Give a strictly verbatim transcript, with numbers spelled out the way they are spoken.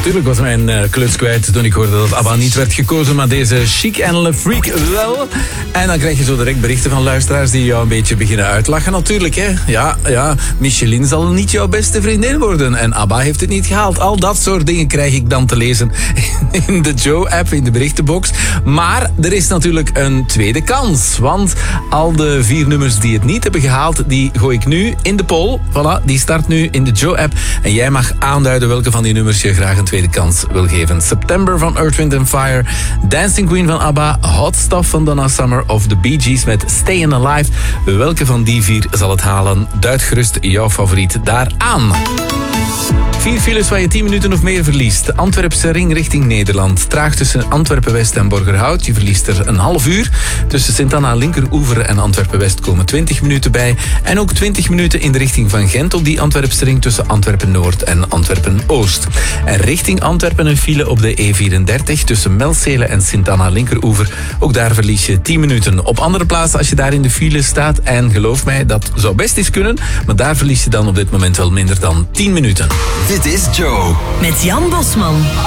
Natuurlijk was mijn uh, kluts kwijt toen ik hoorde dat ABBA niet werd gekozen, maar deze Chic en Le Freak wel. En dan krijg je zo direct berichten van luisteraars die jou een beetje beginnen uitlachen. Natuurlijk, hè. Ja, ja, Michelin zal niet jouw beste vriendin worden. En ABBA heeft het niet gehaald. Al dat soort dingen krijg ik dan te lezen in de Joe-app, in de berichtenbox. Maar er is natuurlijk een tweede kans. Want al de vier nummers die het niet hebben gehaald, die gooi ik nu in de poll. Voilà, die start nu in de Joe-app. En jij mag aanduiden welke van die nummers je graag een tweede kans wil geven. September van Earth, Wind and Fire, Dancing Queen van ABBA, Hot Stuff van Donna Summer of The Bee Gees met Stayin' Alive. Welke van die vier zal het halen? Duid gerust jouw favoriet daar aan. Vier files waar je tien minuten of meer verliest. De Antwerpse ring richting Nederland. Traag tussen Antwerpen-West en Borgerhout. Je verliest er een half uur. Tussen Sint-Anna Linkeroever en Antwerpen-West komen twintig minuten bij. En ook twintig minuten in de richting van Gent op die Antwerpse ring tussen Antwerpen-Noord en Antwerpen-Oost. En richting Antwerpen een file op de E vierendertig tussen Melzele en Sint-Anna Linkeroever. Ook daar verlies je tien minuten. Op andere plaatsen als je daar in de file staat, en geloof mij, dat zou best eens kunnen, maar daar verlies je dan op dit moment wel minder dan tien minuten. Dit is Joe. Met Jan Bosman.